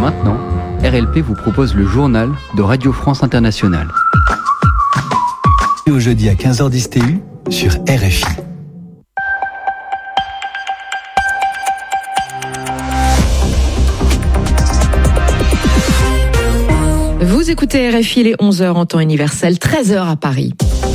Maintenant, RLP vous propose le journal de Radio France Internationale. Au jeudi à 15h10 TU sur RFI. Vous écoutez RFI, les 11h en temps universel, 13h à Paris.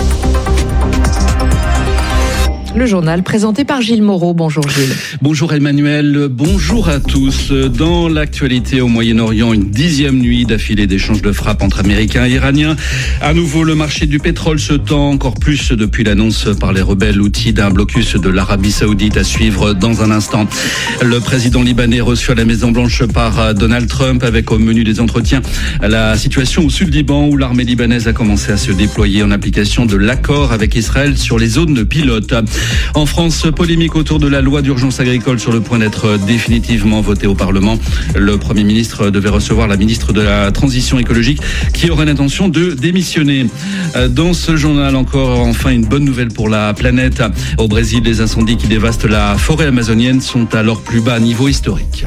Le journal présenté par Gilles Moreau. Bonjour Gilles. Bonjour Emmanuel, bonjour à tous. Dans l'actualité au Moyen-Orient, une 10e nuit d'affilée d'échanges de frappes entre Américains et Iraniens. À nouveau, le marché du pétrole se tend encore plus depuis l'annonce par les rebelles houthis d'un blocus de l'Arabie Saoudite à suivre dans un instant. Le président libanais reçu à la Maison-Blanche par Donald Trump avec au menu des entretiens la situation au sud Liban où l'armée libanaise a commencé à se déployer en application de l'accord avec Israël sur les zones pilotes. En France, polémique autour de la loi d'urgence agricole sur le point d'être définitivement votée au Parlement. Le Premier ministre devait recevoir la ministre de la Transition écologique qui aurait l'intention de démissionner. Dans ce journal encore, enfin une bonne nouvelle pour la planète. Au Brésil, les incendies qui dévastent la forêt amazonienne sont à leur plus bas niveau historique.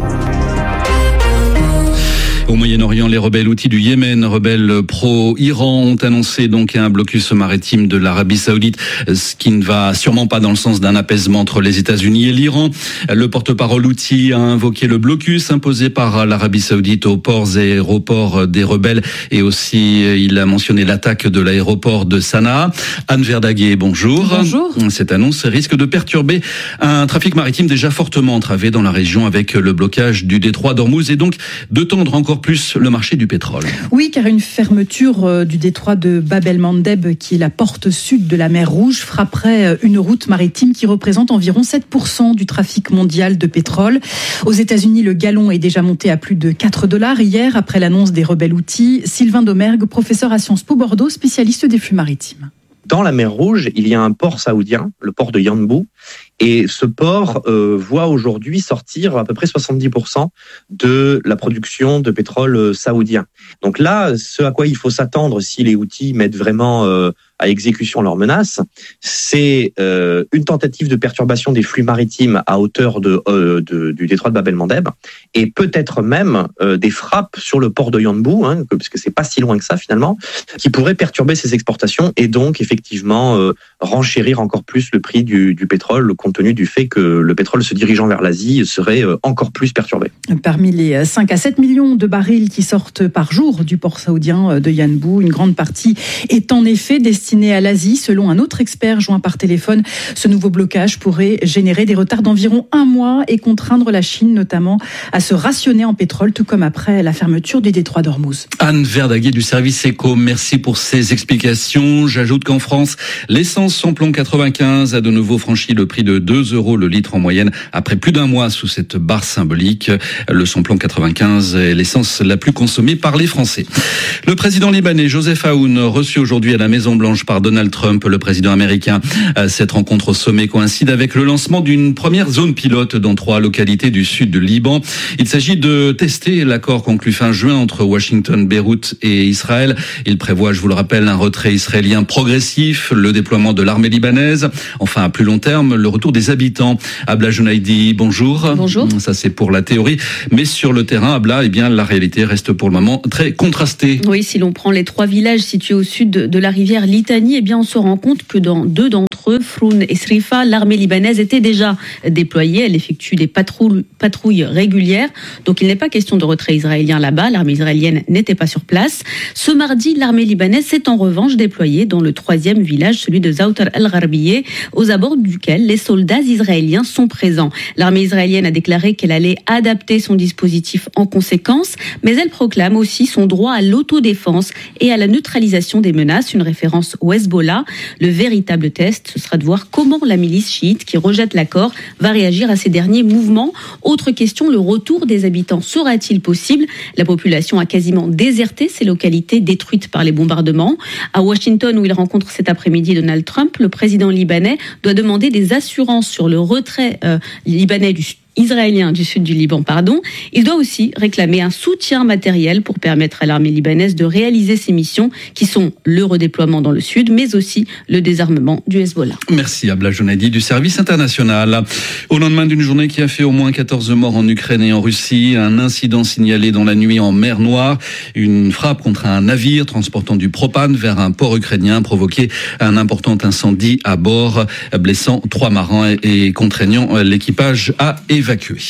Au Moyen-Orient, les rebelles houthis du Yémen, rebelles pro-Iran, ont annoncé donc un blocus maritime de l'Arabie Saoudite, ce qui ne va sûrement pas dans le sens d'un apaisement entre les États-Unis et l'Iran. Le porte-parole houthi a invoqué le blocus imposé par l'Arabie Saoudite aux ports et aéroports des rebelles et aussi il a mentionné l'attaque de l'aéroport de Sanaa. Anne Verdaguet, bonjour. Bonjour. Cette annonce risque de perturber un trafic maritime déjà fortement entravé dans la région avec le blocage du détroit d'Ormuz et donc de tendre encore plus le marché du pétrole. Oui, car une fermeture du détroit de Bab el-Mandeb, qui est la porte sud de la mer Rouge, frapperait une route maritime qui représente environ 7% du trafic mondial de pétrole. Aux États-Unis, le gallon est déjà monté à plus de $4 hier, après l'annonce des rebelles houthis. Sylvain Domergue, professeur à Sciences Po Bordeaux, spécialiste des flux maritimes. Dans la mer Rouge, il y a un port saoudien, le port de Yanbu, et ce port voit aujourd'hui sortir à peu près 70% de la production de pétrole saoudien. Donc là, ce à quoi il faut s'attendre si les Houthis mettent vraiment à exécution leurs menaces, c'est une tentative de perturbation des flux maritimes à hauteur du détroit de Bab el-Mandeb, et peut-être même des frappes sur le port de Yanbu, parce que c'est pas si loin que ça finalement, qui pourraient perturber ces exportations et donc effectivement renchérir encore plus le prix du pétrole, compte tenu du fait que le pétrole se dirigeant vers l'Asie serait encore plus perturbé. Parmi les 5 à 7 millions de barils qui sortent par jour du port saoudien de Yanbu, une grande partie est en effet destinée à l'Asie. Selon un autre expert joint par téléphone, ce nouveau blocage pourrait générer des retards d'environ 1 mois et contraindre la Chine notamment à se rationner en pétrole, tout comme après la fermeture du détroit d'Ormuz. Anne Verdaguet du service Éco, merci pour ces explications. J'ajoute qu'en France, l'essence samplon 95 a de nouveau franchi le prix de 2 € le litre en moyenne après plus d'1 mois sous cette barre symbolique. Le samplon 95 est l'essence la plus consommée par les Français. Le président libanais Joseph Aoun, reçu aujourd'hui à la Maison-Blanche par Donald Trump, le président américain. Cette rencontre au sommet coïncide avec le lancement d'une première zone pilote dans 3 localités du sud de Liban. Il s'agit de tester l'accord conclu fin juin entre Washington, Beyrouth et Israël. Il prévoit, je vous le rappelle, un retrait israélien progressif, le déploiement de l'armée libanaise, enfin à plus long terme, le retour des habitants. Abla Jounaidi, bonjour. Bonjour. Ça c'est pour la théorie, mais sur le terrain, Abla, eh bien la réalité reste pour le moment très contrastée. Oui, si l'on prend les 3 villages situés au sud de la rivière Litani, eh bien on se rend compte que dans 2 d'entre eux, Froun et Srifa, l'armée libanaise était déjà déployée. Elle effectue des patrouilles régulières. Donc il n'est pas question de retrait israélien là-bas. L'armée israélienne n'était pas sur place. Ce mardi, l'armée libanaise s'est en revanche déployée dans le 3e village, celui de Zawtar el-Gharbiyeh, aux abords duquel les soldats israéliens sont présents. L'armée israélienne a déclaré qu'elle allait adapter son dispositif en conséquence, mais elle proclame aussi son droit à l'autodéfense et à la neutralisation des menaces, une référence au Hezbollah. Le véritable test, ce sera de voir comment la milice chiite qui rejette l'accord va réagir à ces derniers mouvements. Autre question, le retour des habitants sera-t-il possible ? La population a quasiment déserté ces localités détruites par les bombardements. À Washington, où il rencontre cet après-midi Donald Trump, le président libanais doit demander des assurances sur le retrait libanais israélien du sud du Liban, Il doit aussi réclamer un soutien matériel pour permettre à l'armée libanaise de réaliser ses missions qui sont le redéploiement dans le sud, mais aussi le désarmement du Hezbollah. Merci Abla Jonadi du service international. Au lendemain d'une journée qui a fait au moins 14 morts en Ukraine et en Russie, un incident signalé dans la nuit en mer Noire, une frappe contre un navire transportant du propane vers un port ukrainien provoqué un important incendie à bord, blessant 3 marins et contraignant l'équipage à évacuer.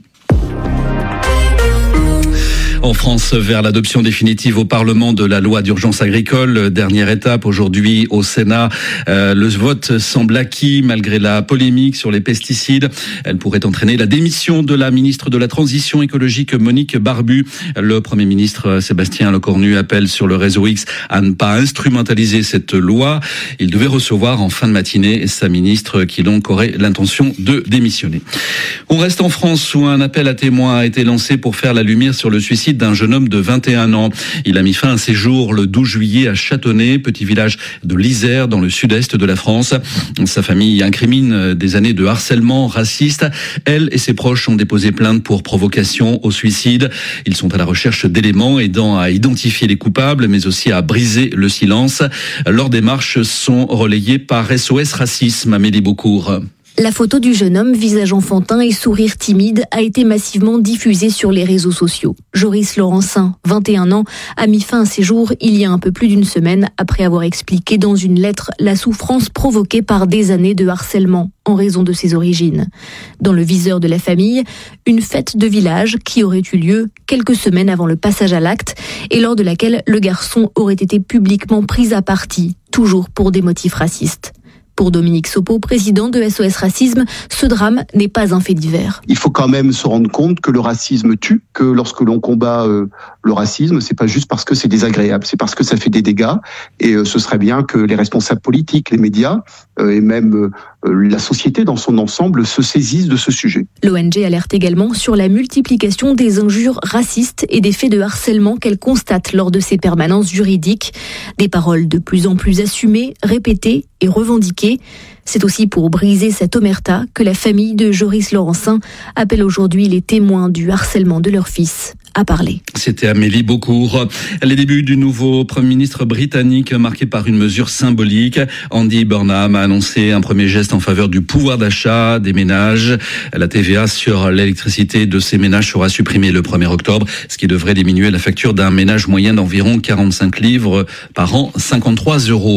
En France, vers l'adoption définitive au Parlement de la loi d'urgence agricole, dernière étape aujourd'hui au Sénat. Le vote semble acquis malgré la polémique sur les pesticides. Elle pourrait entraîner la démission de la ministre de la Transition écologique Monique Barbu. Le Premier ministre Sébastien Lecornu appelle sur le réseau X à ne pas instrumentaliser cette loi. Il devait recevoir en fin de matinée sa ministre qui donc aurait l'intention de démissionner. On reste en France où un appel à témoins a été lancé pour faire la lumière sur le suicide d'un jeune homme de 21 ans. Il a mis fin à ses jours le 12 juillet à Châtenay, petit village de l'Isère dans le sud-est de la France. Sa famille incrimine des années de harcèlement raciste. Elle et ses proches ont déposé plainte pour provocation au suicide. Ils sont à la recherche d'éléments aidant à identifier les coupables, mais aussi à briser le silence. Leurs démarches sont relayées par SOS Racisme, Amélie Beaucourt. La photo du jeune homme, visage enfantin et sourire timide, a été massivement diffusée sur les réseaux sociaux. Joris Laurencin, 21 ans, a mis fin à ses jours il y a un peu plus d'une semaine après avoir expliqué dans une lettre la souffrance provoquée par des années de harcèlement en raison de ses origines. Dans le viseur de la famille, une fête de village qui aurait eu lieu quelques semaines avant le passage à l'acte et lors de laquelle le garçon aurait été publiquement pris à partie, toujours pour des motifs racistes. Pour Dominique Sopo, président de SOS Racisme, ce drame n'est pas un fait divers. Il faut quand même se rendre compte que le racisme tue, que lorsque l'on combat le racisme, c'est pas juste parce que c'est désagréable, c'est parce que ça fait des dégâts. Et ce serait bien que les responsables politiques, les médias et même la société dans son ensemble se saisissent de ce sujet. L'ONG alerte également sur la multiplication des injures racistes et des faits de harcèlement qu'elle constate lors de ses permanences juridiques. Des paroles de plus en plus assumées, répétées et revendiquées. C'est aussi pour briser cette omerta que la famille de Joris Laurencin appelle aujourd'hui les témoins du harcèlement de leur fils à parler. C'était Amélie Beaucourt. Les débuts du nouveau Premier ministre britannique marqués par une mesure symbolique. Andy Burnham a annoncé un premier geste en faveur du pouvoir d'achat des ménages. La TVA sur l'électricité de ces ménages sera supprimée le 1er octobre, ce qui devrait diminuer la facture d'un ménage moyen d'environ 45 livres par an, 53 €.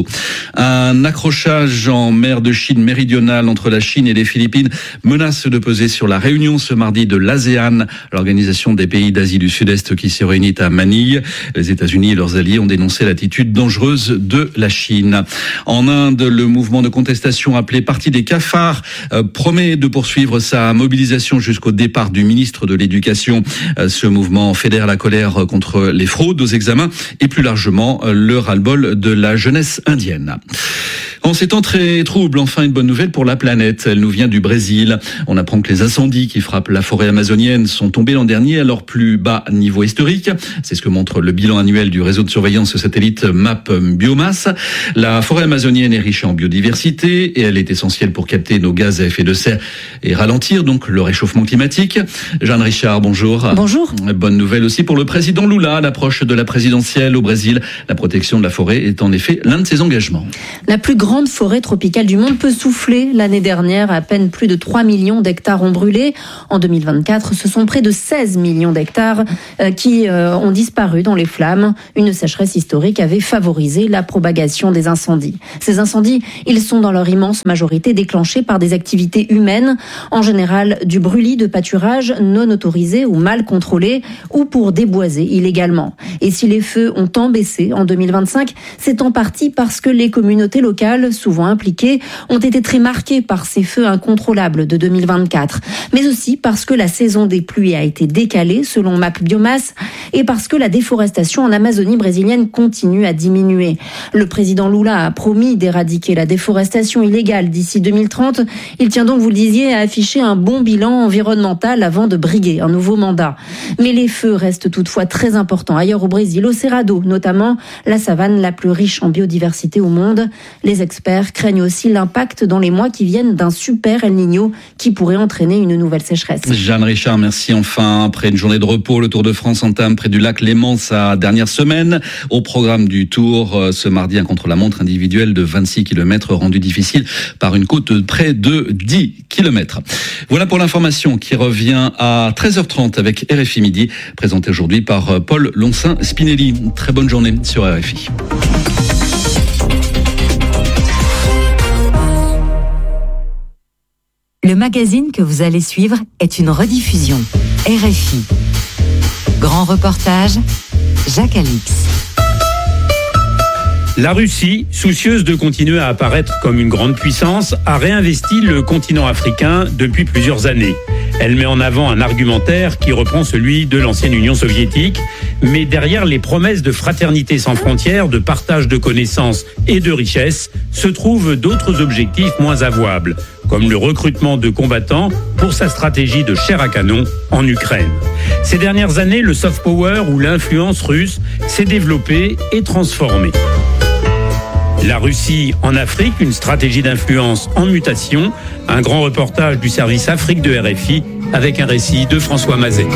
Un accrochage en mer de Chine méridionale entre la Chine et les Philippines menace de peser sur la réunion ce mardi de l'ASEAN, l'organisation des pays d'Asie du Sud-Est qui se réunit à Manille. Les États-Unis et leurs alliés ont dénoncé l'attitude dangereuse de la Chine. En Inde, le mouvement de contestation appelé Parti des cafards promet de poursuivre sa mobilisation jusqu'au départ du ministre de l'Éducation. Ce mouvement fédère la colère contre les fraudes aux examens et plus largement le ras-le-bol de la jeunesse indienne. En ces temps très troubles, enfin une bonne nouvelle pour la planète. Elle nous vient du Brésil. On apprend que les incendies qui frappent la forêt amazonienne sont tombés l'an dernier à leur plus bas niveau historique. C'est ce que montre le bilan annuel du réseau de surveillance satellite MAP Biomasse. La forêt amazonienne est riche en biodiversité et elle est essentielle pour capter nos gaz à effet de serre et ralentir donc le réchauffement climatique. Jeanne Richard, bonjour. Bonjour. Bonne nouvelle aussi pour le président Lula. À l'approche de la présidentielle au Brésil, la protection de la forêt est en effet l'un de ses engagements. La plus grande forêt tropicale du monde peut souffler. L'année dernière, à peine plus de 3 millions d'hectares ont brûlé. En 2024, ce sont près de 16 millions d'hectares qui ont disparu dans les flammes. Une sécheresse historique avait favorisé la propagation des incendies. Ces incendies, ils sont dans leur immense majorité déclenchés par des activités humaines, en général du brûlis de pâturage non autorisé ou mal contrôlé, ou pour déboiser illégalement. Et si les feux ont tant baissé en 2025, c'est en partie parce que les communautés locales, souvent impliqués, ont été très marqués par ces feux incontrôlables de 2024. Mais aussi parce que la saison des pluies a été décalée, selon MAP lac biomasse et parce que la déforestation en Amazonie brésilienne continue à diminuer. Le président Lula a promis d'éradiquer la déforestation illégale d'ici 2030. Il tient donc, vous le disiez, à afficher un bon bilan environnemental avant de briguer un nouveau mandat. Mais les feux restent toutefois très importants ailleurs au Brésil, au Cerrado notamment, la savane la plus riche en biodiversité au monde. Les experts craignent aussi l'impact dans les mois qui viennent d'un super El Niño qui pourrait entraîner une nouvelle sécheresse. Jeanne Richard, merci. Enfin, après une journée de repos, le Tour de France entame près du lac Léman sa dernière semaine. Au programme du Tour, ce mardi, un contre-la-montre individuel de 26 km rendu difficile par une côte de près de 10 km. Voilà pour l'information qui revient à 13h30 avec RFI Midi, présenté aujourd'hui par Paul Loncin-Spinelli. Très bonne journée sur RFI. Le magazine que vous allez suivre est une rediffusion. RFI. Grand reportage, Jacques Alix. La Russie, soucieuse de continuer à apparaître comme une grande puissance, a réinvesti le continent africain depuis plusieurs années. Elle met en avant un argumentaire qui reprend celui de l'ancienne Union soviétique, mais derrière les promesses de fraternité sans frontières, de partage de connaissances et de richesses, se trouvent d'autres objectifs moins avouables, comme le recrutement de combattants pour sa stratégie de chair à canon en Ukraine. Ces dernières années, le soft power ou l'influence russe s'est développée et transformée. La Russie en Afrique, une stratégie d'influence en mutation, un grand reportage du service Afrique de RFI avec un récit de François Mazet.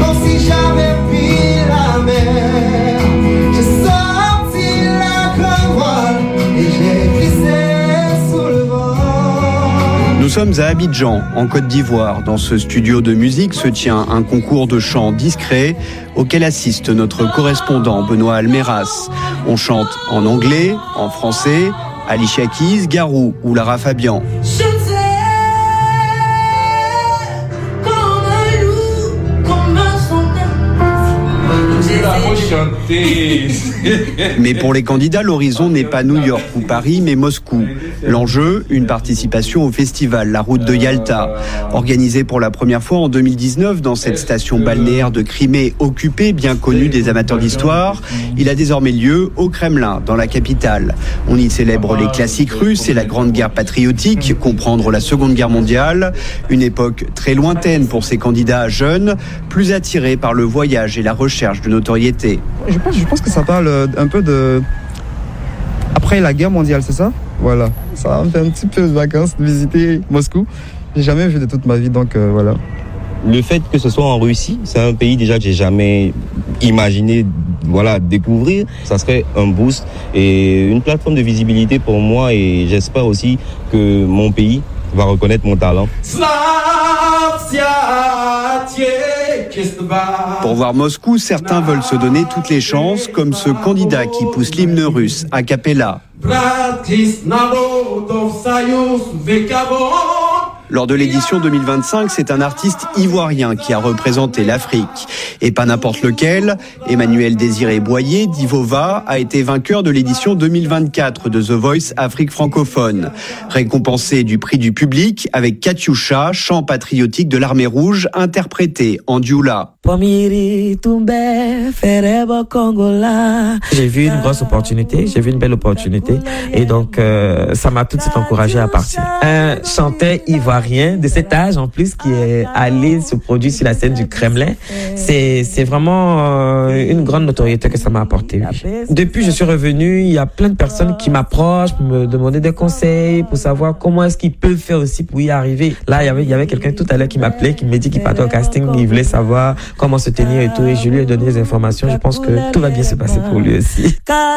Nous sommes à Abidjan, en Côte d'Ivoire. Dans ce studio de musique se tient un concours de chant discret auquel assiste notre correspondant Benoît Almeras. On chante en anglais, en français, Alicia Keys, Garou ou Lara Fabian. Mais pour les candidats, l'horizon n'est pas New York ou Paris, mais Moscou. L'enjeu, une participation au festival La Route de Yalta. Organisé pour la première fois en 2019 dans cette station balnéaire de Crimée occupée, bien connue des amateurs d'histoire, il a désormais lieu au Kremlin, dans la capitale. On y célèbre les classiques russes et la Grande Guerre patriotique, comprendre la Seconde Guerre mondiale, une époque très lointaine pour ces candidats jeunes, plus attirés par le voyage et la recherche de notoriété. Je pense que ça parle un peu de... Après la guerre mondiale, c'est ça? Voilà. Ça me fait un petit peu de vacances de visiter Moscou. J'ai jamais vu de toute ma vie, donc voilà. Le fait que ce soit en Russie, c'est un pays déjà que j'ai jamais imaginé découvrir. Ça serait un boost et une plateforme de visibilité pour moi et j'espère aussi que mon pays va reconnaître mon talent. Pour voir Moscou, certains veulent se donner toutes les chances, comme ce candidat qui pousse l'hymne russe a cappella. Lors de l'édition 2025, c'est un artiste ivoirien qui a représenté l'Afrique. Et pas n'importe lequel. Emmanuel Désiré Boyer, d'Ivova, a été vainqueur de l'édition 2024 de The Voice Afrique francophone. Récompensé du prix du public avec Katyusha, chant patriotique de l'Armée Rouge, interprété en dioula. J'ai vu une grosse opportunité, j'ai vu une belle opportunité et donc ça m'a tout de suite encouragé à partir. Un chanteur ivoirien de cet âge en plus qui est allé se produire sur la scène du Kremlin, c'est vraiment une grande notoriété que ça m'a apporté. Depuis je suis revenu, il y a plein de personnes qui m'approchent pour me demander des conseils, pour savoir comment est-ce qu'ils peuvent faire aussi pour y arriver. Là, il y avait quelqu'un tout à l'heure qui m'appelait, qui me dit qu'il partait au casting, il voulait savoir comment se tenir et tout, et je lui ai donné des informations. Je pense que tout va bien se passer pour lui aussi.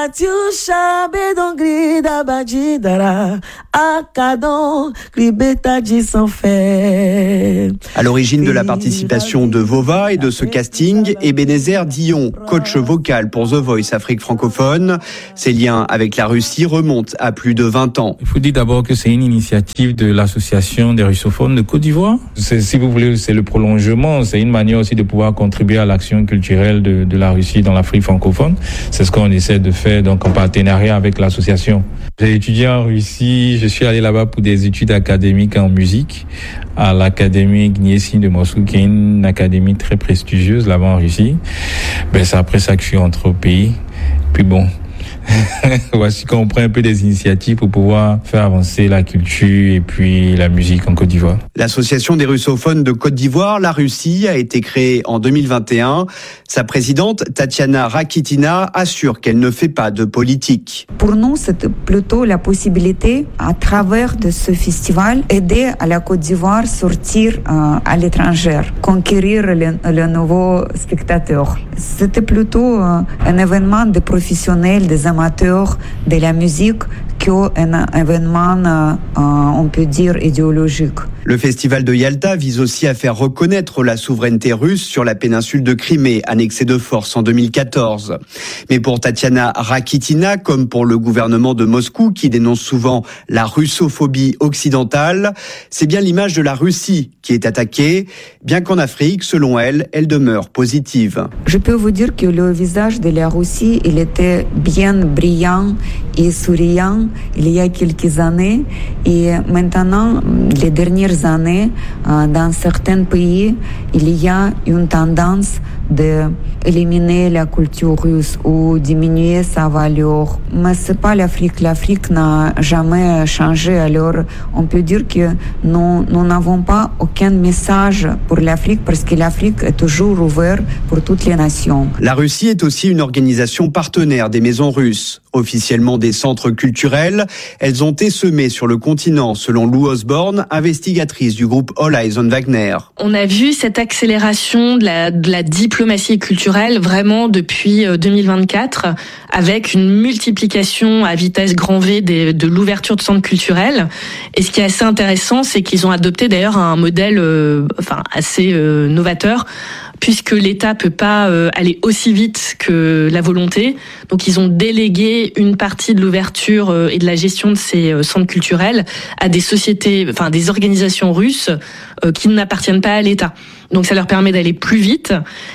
À l'origine de la participation de Vova et de ce casting, Ebenezer Dion, coach vocal pour The Voice Afrique francophone. Ses liens avec la Russie remontent à plus de 20 ans. Il faut dire d'abord que c'est une initiative de l'association des russophones de Côte d'Ivoire. Si vous voulez, c'est le prolongement, c'est une manière aussi de pouvoir contribuer à l'action culturelle de la Russie dans l'Afrique francophone. C'est ce qu'on essaie de faire donc en partenariat avec l'association. J'ai étudié en Russie, je suis allé là-bas pour des études académiques en musique. musique à l'Académie Gniesin de Moscou, qui est une académie très prestigieuse là-bas en Russie. C'est après ça que je suis entré au pays. Puis bon, voici qu'on prend un peu des initiatives pour pouvoir faire avancer la culture et puis la musique en Côte d'Ivoire. L'association des russophones de Côte d'Ivoire, la Russie, a été créée en 2021. Sa présidente, Tatiana Rakitina, assure qu'elle ne fait pas de politique. Pour nous, c'est plutôt la possibilité, à travers de ce festival, aider à la Côte d'Ivoire à sortir à l'étranger, conquérir le nouveau spectateur. C'était plutôt un événement des professionnels, des amateurs de la musique qu'un événement, on peut dire, idéologique. Le festival de Yalta vise aussi à faire reconnaître la souveraineté russe sur la péninsule de Crimée, annexée de force en 2014. Mais pour Tatiana Rakitina, comme pour le gouvernement de Moscou, qui dénonce souvent la russophobie occidentale, c'est bien l'image de la Russie qui est attaquée, bien qu'en Afrique, selon elle, elle demeure positive. Je peux vous dire que le visage de la Russie, il était bien brillant et souriant il y a quelques années. Et maintenant, les dernières années, dans certains pays, il y a une tendance d'éliminer la culture russe ou diminuer sa valeur. Mais c'est pas l'Afrique. L'Afrique n'a jamais changé. Alors, on peut dire que nous n'avons pas aucun message pour l'Afrique parce que l'Afrique est toujours ouverte pour toutes les nations. La Russie est aussi une organisation partenaire des maisons russes. Officiellement des centres culturels, elles ont essemé sur le continent, selon Lou Osborne, investigatrice du groupe All Eyes on Wagner. On a vu cette accélération de la diplomatie culturelle vraiment depuis 2024, avec une multiplication à vitesse grand V de l'ouverture de centres culturels. Et ce qui est assez intéressant, c'est qu'ils ont adopté d'ailleurs un modèle assez novateur, puisque l'État peut pas aller aussi vite que la volonté. Donc ils ont délégué une partie de l'ouverture et de la gestion de ces centres culturels à des sociétés, des organisations russes qui n'appartiennent pas à l'État. Donc ça leur permet d'aller plus vite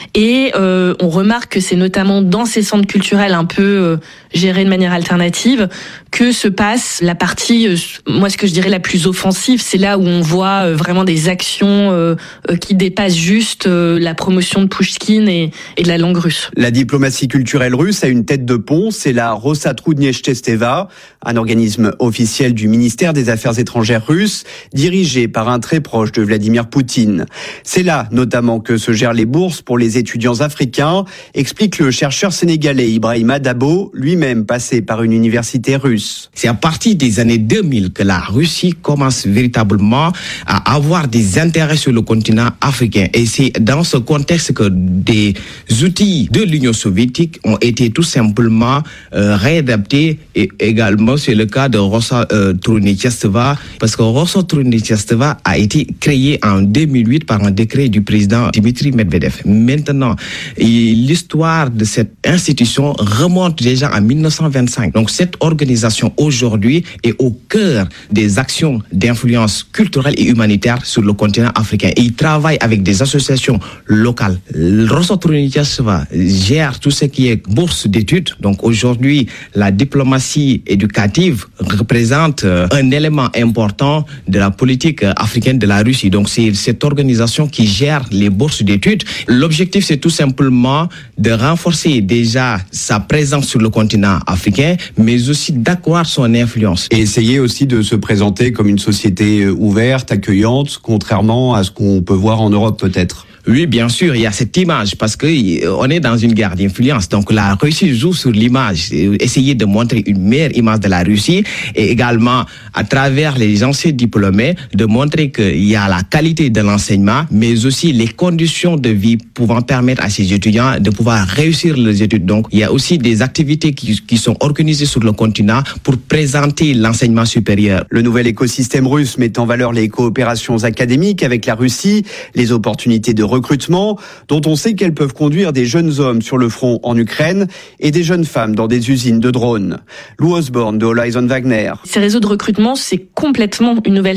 et on remarque que c'est notamment dans ces centres culturels un peu gérés de manière alternative que se passe la partie, moi ce que je dirais la plus offensive, c'est là où on voit vraiment des actions qui dépassent juste la promotion de Pouchkine et de la langue russe. La diplomatie culturelle russe a une tête de pont, c'est la Rosatrudnichtesteva, un organisme officiel du ministère des Affaires étrangères russe, dirigé par un très proche de Vladimir Poutine. C'est là notamment que se gèrent les bourses pour les étudiants africains, explique le chercheur sénégalais Ibrahima Dabo, lui-même passé par une université russe. C'est à partir des années 2000 que la Russie commence véritablement à avoir des intérêts sur le continent africain. Et c'est dans ce contexte que des outils de l'Union soviétique ont été tout simplement réadaptés. Et également, c'est le cas de Rosatrudnichtesteva, parce que Rosatrudnichtesteva a été créé en 2008 par un décret du président Dmitri Medvedev. Maintenant, l'histoire de cette institution remonte déjà à 1925. Donc cette organisation aujourd'hui est au cœur des actions d'influence culturelle et humanitaire sur le continent africain. Et il travaille avec des associations locales. Rosatrudnichtesteva gère tout ce qui est bourse d'études. Donc aujourd'hui, la diplomatie éducative représente un élément important de la politique africaine de la Russie. Donc c'est cette organisation qui gère les bourses d'études. L'objectif, c'est tout simplement de renforcer déjà sa présence sur le continent africain, mais aussi d'accroître son influence. Et essayer aussi de se présenter comme une société ouverte, accueillante, contrairement à ce qu'on peut voir en Europe peut-être. Oui, bien sûr, il y a cette image parce que on est dans une guerre d'influence. Donc la Russie joue sur l'image, essayer de montrer une meilleure image de la Russie et également à travers les anciens diplômés de montrer qu'il y a la qualité de l'enseignement, mais aussi les conditions de vie pouvant permettre à ces étudiants de pouvoir réussir leurs études. Donc il y a aussi des activités qui sont organisées sur le continent pour présenter l'enseignement supérieur. Le nouvel écosystème russe met en valeur les coopérations académiques avec la Russie, les opportunités de recrutement, dont on sait qu'elles peuvent conduire des jeunes hommes sur le front en Ukraine et des jeunes femmes dans des usines de drones. Lou Osborne de All Eyes on Wagner. Ces réseaux de recrutement, c'est complètement une nouvelle